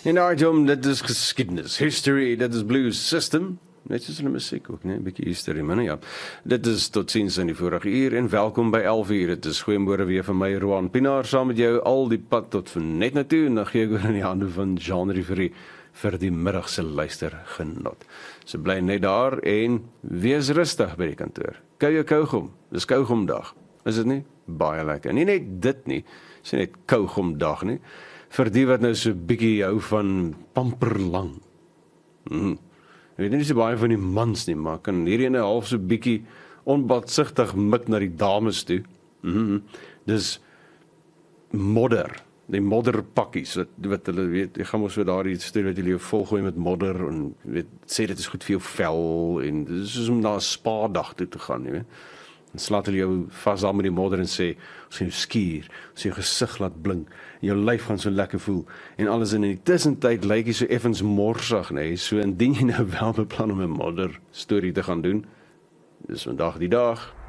En daai dit is geskiedenis, history, dit is blues system. Net soos hulle musiek ook, nee, 'n bietjie history, maar nou ja. Dit is tot ziens in die vorige uur en welkom by 11 uur. Dit is goeiemôre weer van my, Roan Pinaar, saam met jou al die pad tot van net na toe en dan gee ek oor in die hande van Jean Rivierie vir die middagse luistergenot. So bly net daar en wees rustig by die kantoor. Kou jou kougom, dis kougomdag, is dit nie? Baie lekker. Nie net dit nie, is nie net kougomdag nie, vir die wat nou so bietjie hou van pamperlang. Ek weet nie so baie van die mans nie, maar kan hierdie ene half so bietjie onbaatsigtig mik na die dames toe. Dis modder, die modderpakkies, wat hulle weet, jy gaan mos so daardie storie wat julle volgooi met modder, en weet, sê dit is goed vir jou vel, en dit is soos om na 'n spa-dag toe te gaan, jy weet. Dan slaat hulle jou vas daar met die modder en sê, ons gaan jou skuur, ons gaan jou gesig laat blink, en jou lyf gaan so lekker voel, en alles in die tussentyd lyk jy so effens morsig, nee, so indien jy nou wel beplan om 'n modder storie te gaan doen, dis vandag die dag,